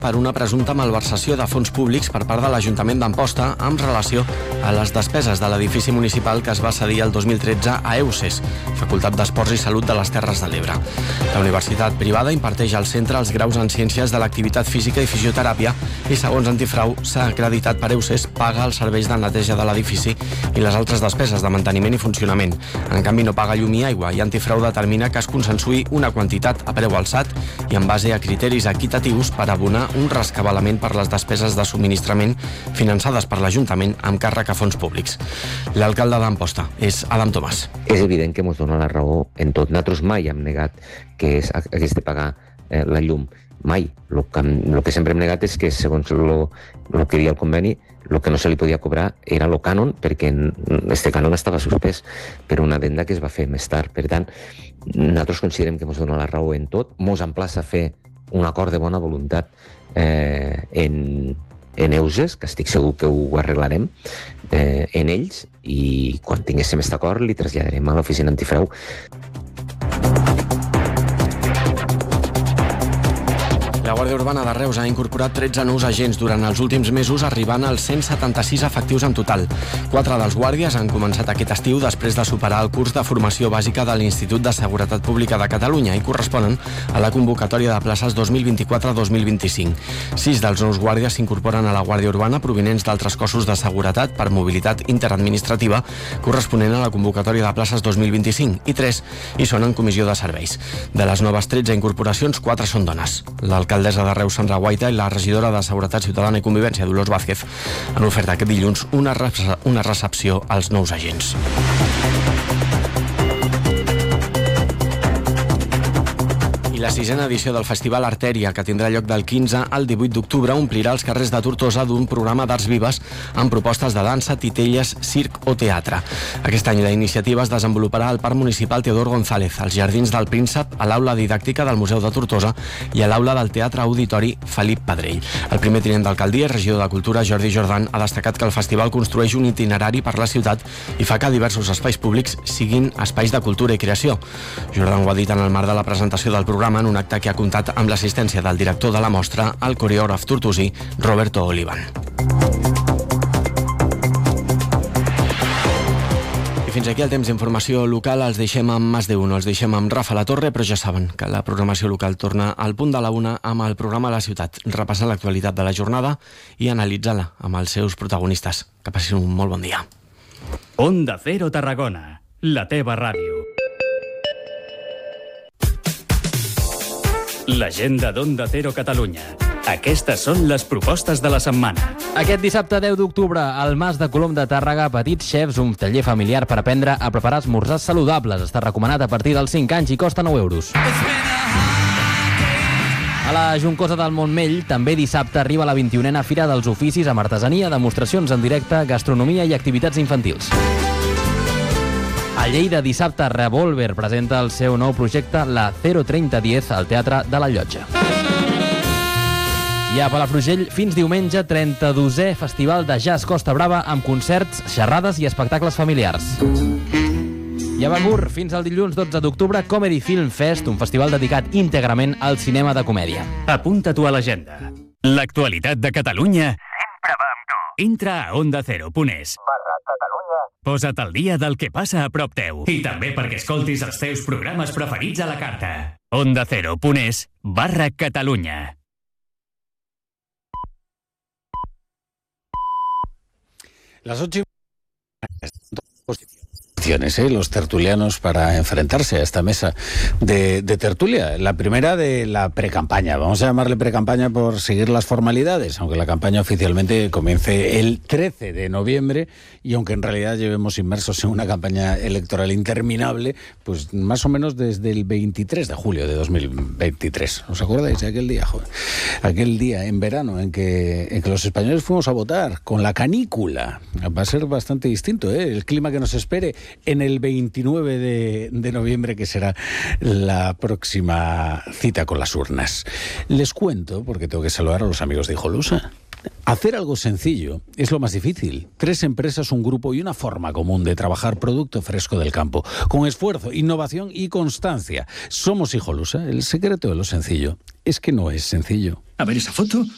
per una presumpta malversació de fons públics per part de l'Ajuntament d'Amposta amb relació a les despeses de l'edifici municipal que es va cedir el 2013 a EUSES, Facultat d'Esports i Salut de les Terres de l'Ebre. La universitat privada imparteix al centre els graus en Ciències de l'Activitat Física i Fisioteràpia i, segons Antifrau, s'ha acreditat per EUSES, paga els serveis de neteja de l'edifici i les altres despeses de manteniment i funcionament. En canvi, no paga llum i aigua i Antifrau determina que es consensuï una quantitat a preu alçat i en base a criteris equitatius per abonar un rescabalament per les despeses de subministrament finançades per l'Ajuntament amb càrrec a fons públics. L'alcalde d'Amposta és Adam Tomàs. És evident que ens dona la raó en tot. Nosaltres mai hem negat que hagués de pagar la llum. Mai. El que sempre hem negat és que, segons el que deia el conveni, el que no se li podia cobrar era el cànon, perquè este cànon estava suspès per una addenda que es va fer més tard. Per tant, nosaltres considerem que ens dona la raó en tot. Ens emplaça a fer un acord de bona voluntat en EUSES, que estic segur que ho arreglarem en ells, i quan tinguéssim aquest acord li traslladarem a l'oficina Antifrau. La Guàrdia Urbana de Reus ha incorporat 13 nous agents durant els últims mesos, arribant als 176 efectius en total. 4 dels guàrdies han començat aquest estiu després de superar el curs de formació bàsica de l'Institut de Seguretat Pública de Catalunya i corresponen a la convocatòria de places 2024-2025. 6 dels nous guàrdies s'incorporen a la Guàrdia Urbana provinents d'altres cossos de seguretat per mobilitat interadministrativa corresponent a la convocatòria de places 2025 i 3 hi són en comissió de serveis. De les noves 13 incorporacions, 4 són dones. L'alcaldessa de Reus, Sandra Guaita, i la regidora de Seguretat Ciutadana i Convivència, Dolors Vázquez, han ofert aquest dilluns una recepció als nous agents. La 6a edició del Festival Artèria, que tindrà lloc del 15 al 18 d'octubre, omplirà els carrers de Tortosa d'un programa d'arts vives amb propostes de dansa, titelles, circ o teatre. Aquest any la iniciativa es desenvoluparà al Parc Municipal Teodor González, als Jardins del Príncep, a l'Aula Didàctica del Museu de Tortosa i a l'Aula del Teatre Auditori Felip Pedrell. El primer tinent d'alcaldia i regidor de Cultura, Jordi Jordan, ha destacat que el festival construeix un itinerari per la ciutat i fa que diversos espais públics siguin espais de cultura i creació. Jordan ho ha dit en el marc de la presentació del programa en un acte que ha comptat amb l'assistència del director de la mostra, el coreògraf tortosí Roberto Olivan. I fins aquí el temps d'informació local. Els deixem amb Más de Uno, els deixem amb Rafa La Torre, però ja saben que la programació local torna al punt de la 1 amb el programa La Ciutat, repassant l'actualitat de la jornada i analitzant-la amb els seus protagonistes. Que passin un molt bon dia. Onda Cero Tarragona, la teva ràdio. L'agenda d'Onda Cero Catalunya. Aquestes són les propostes de la setmana. Aquest dissabte 10 d'octubre, al Mas de Colom de Tàrrega, Petits Xefs, un taller familiar per aprendre a preparar esmorzars saludables. Està recomanat a partir dels 5 anys i costa 9 euros. A la Juncosa del Montmell, també dissabte arriba la 21a Fira dels Oficis amb artesania, demostracions en directe, gastronomia i activitats infantils. A Lleida, dissabte, Revolver presenta el seu nou projecte, la 03010, al Teatre de la Llotja. I a Palafrugell, fins diumenge, 32è Festival de Jazz Costa Brava amb concerts, xerrades i espectacles familiars. I a Begur, fins al dilluns 12 d'octubre, Comedy Film Fest, un festival dedicat íntegrament al cinema de comèdia. Apunta-t'ho a l'agenda. L'actualitat de Catalunya sempre va amb tu. Entra a ondacero.es. Posa't al dia del que passa a prop teu. I també perquè escoltis els teus programes preferits a la carta. ondacero.es/Catalunya. Las 8 los tertulianos para enfrentarse a esta mesa de tertulia. La primera de la precampaña. Vamos a llamarle precampaña por seguir las formalidades, aunque la campaña oficialmente comience el 13 de noviembre y aunque en realidad llevemos inmersos en una campaña electoral interminable, pues más o menos desde el 23 de julio de 2023. ¿Os acordáis de aquel día, joder? Aquel día en verano en que los españoles fuimos a votar con la canícula. Va a ser bastante distinto, ¿eh? El clima que nos espere en el 29 de noviembre, que será la próxima cita con las urnas. Les cuento, porque tengo que saludar a los amigos de Hijolusa. Hacer algo sencillo es lo más difícil. 3 empresas, un grupo y una forma común de trabajar producto fresco del campo, con esfuerzo, innovación y constancia. Somos Hijolusa. El secreto de lo sencillo es que no es sencillo. A ver esa foto.